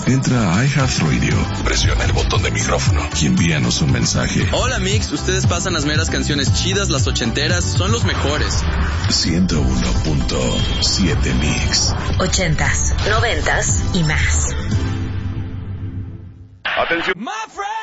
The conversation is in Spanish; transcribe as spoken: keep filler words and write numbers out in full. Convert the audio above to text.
Entra a iHeartRadio, presiona el botón de micrófono y envíanos un mensaje. Hola Mix, ustedes pasan las meras canciones chidas, las ochenteras, son los mejores. ciento uno punto siete Mix. Ochentas, noventas y más. Atención.